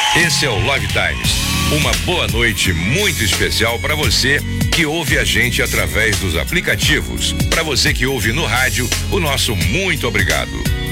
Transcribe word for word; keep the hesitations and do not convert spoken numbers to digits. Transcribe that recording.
Esse é o Love Times, uma boa noite muito especial para você que ouve a gente através dos aplicativos. Para você que ouve no rádio, o nosso muito obrigado.